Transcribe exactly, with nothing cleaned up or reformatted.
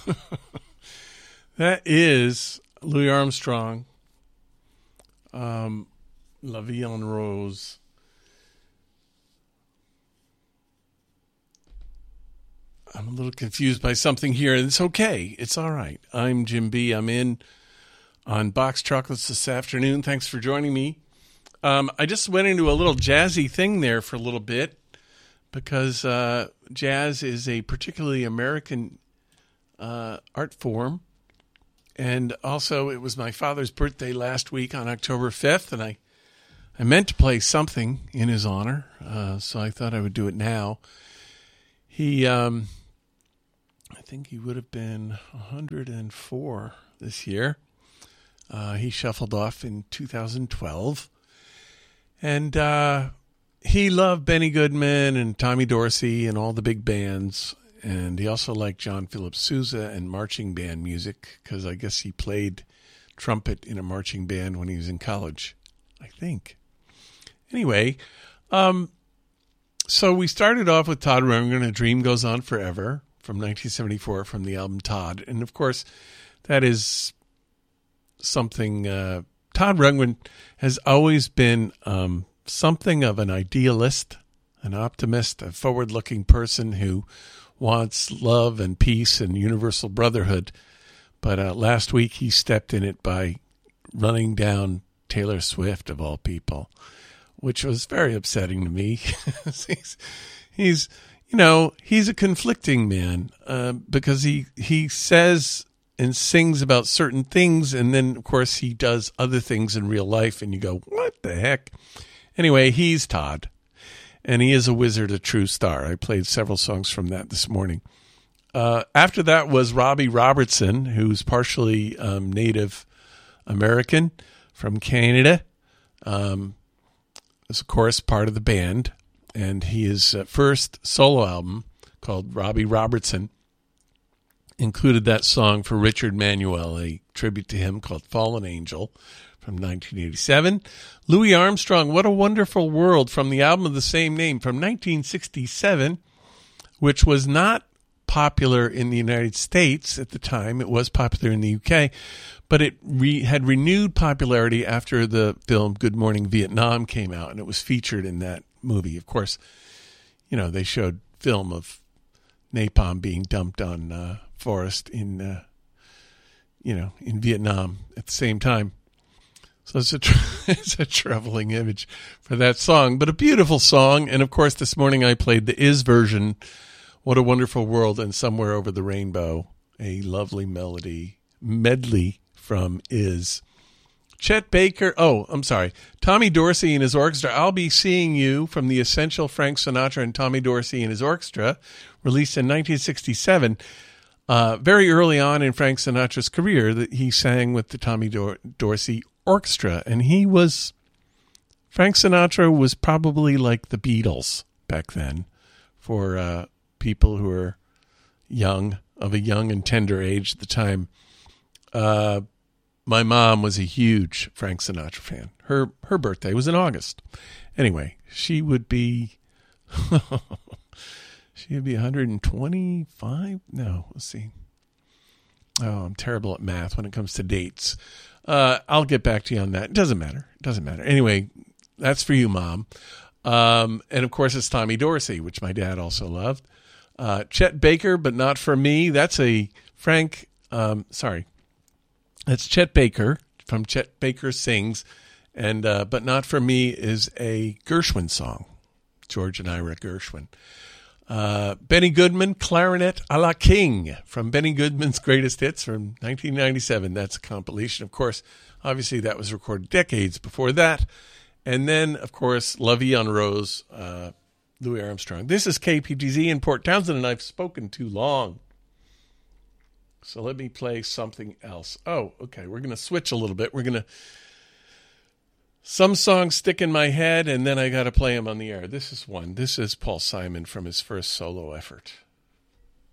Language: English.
That is Louis Armstrong, um, La Vie en Rose. I'm a little confused by something here. It's okay. It's all right. I'm Jim B. I'm in on Box Chocolates this afternoon. Thanks for joining me. Um, I just went into a little jazzy thing there for a little bit because uh, jazz is a particularly American uh, art form. And also, it was my father's birthday last week on October fifth, and I, I meant to play something in his honor, uh, so I thought I would do it now. He... Um, I think he would have been one hundred four this year. Uh, he shuffled off in two thousand twelve. And uh, he loved Benny Goodman and Tommy Dorsey and all the big bands. And he also liked John Philip Sousa and marching band music because I guess he played trumpet in a marching band when he was in college, I think. Anyway, um, so we started off with Todd Rundgren, A Dream Goes On Forever, from nineteen seventy-four, from the album Todd. And, of course, that is something... Uh, Todd Rundgren has always been um, something of an idealist, an optimist, a forward-looking person who wants love and peace and universal brotherhood. But uh, last week he stepped in it by running down Taylor Swift, of all people, which was very upsetting to me. he's... he's You know, he's a conflicting man uh, because he he says and sings about certain things, and then, of course, he does other things in real life, and you go, what the heck? Anyway, he's Todd, and he is a wizard, a true star. I played several songs from that this morning. Uh, after that was Robbie Robertson, who's partially um, Native American from Canada. Um, is, of course, part of the band. And his uh, first solo album, called Robbie Robertson, included that song for Richard Manuel, a tribute to him called Fallen Angel from nineteen eighty-seven. Louis Armstrong, What a Wonderful World, from the album of the same name from nineteen sixty-seven, which was not popular in the United States at the time. It was popular in the U K, but it re- had renewed popularity after the film Good Morning Vietnam came out, and it was featured in that movie. Of course, you know, they showed film of napalm being dumped on uh, Forrest in, uh, you know, in Vietnam at the same time. So it's a, it's a troubling image for that song, but a beautiful song. And of course, this morning I played the Is version, What a Wonderful World, and Somewhere Over the Rainbow, a lovely melody, medley from Is. Chet Baker, oh, I'm sorry, Tommy Dorsey and his orchestra, I'll Be Seeing You, from the essential Frank Sinatra and Tommy Dorsey and his orchestra, released in nineteen sixty-seven. Uh, very early on in Frank Sinatra's career, that he sang with the Tommy Dor- Dorsey Orchestra, and he was, Frank Sinatra was probably like the Beatles back then for uh, people who were young, of a young and tender age at the time. Uh My mom was a huge Frank Sinatra fan. Her her birthday was in August. Anyway, she would be she would be one hundred twenty-five. No, let's see. Oh, I'm terrible at math when it comes to dates. Uh, I'll get back to you on that. It doesn't matter. It doesn't matter. Anyway, that's for you, Mom. Um, and of course, it's Tommy Dorsey, which my dad also loved. Uh, Chet Baker, But Not For Me. That's a Frank. Um, sorry. That's Chet Baker from Chet Baker Sings, and uh, But Not For Me is a Gershwin song, George and Ira Gershwin. Uh, Benny Goodman, Clarinet a la King, from Benny Goodman's Greatest Hits from nineteen ninety-seven. That's a compilation. Of course, obviously that was recorded decades before that. And then, of course, La Vie en Rose, uh, Louis Armstrong. This is K P T Z in Port Townsend, and I've spoken too long. So let me play something else. Oh, okay. We're going to switch a little bit. We're going to... Some songs stick in my head, and then I got to play them on the air. This is one. This is Paul Simon from his first solo effort.